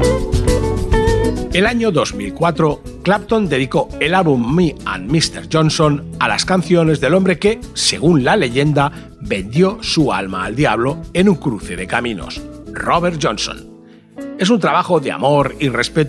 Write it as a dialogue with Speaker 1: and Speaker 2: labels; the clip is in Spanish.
Speaker 1: El año 2004, Clapton dedicó el álbum Me and Mr. Johnson a las canciones del hombre que, según la leyenda, vendió su alma al diablo en un cruce de caminos, Robert Johnson. Es un trabajo de amor y respeto